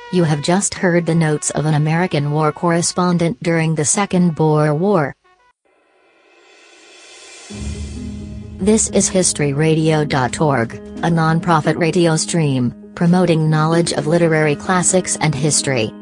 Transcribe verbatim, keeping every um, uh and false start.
You have just heard the notes of an American war correspondent during the Second Boer War. This is history radio dot org, a non-profit radio stream, promoting knowledge of literary classics and history.